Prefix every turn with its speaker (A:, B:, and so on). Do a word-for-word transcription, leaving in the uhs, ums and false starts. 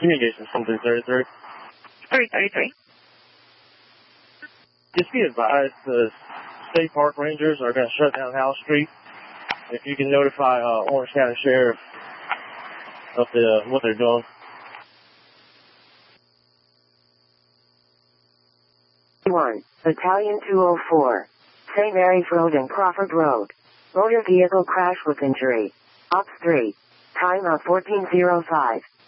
A: Communication something thirty-three.
B: three thirty-three.
A: Just be advised, the state park rangers are going to shut down House Street. If you can notify uh, Orange County Sheriff of the, what they're doing.
C: one, Battalion two oh four, Saint Mary's Road and Crawford Road. Motor vehicle crash with injury. Ops three. Time of fourteen oh five.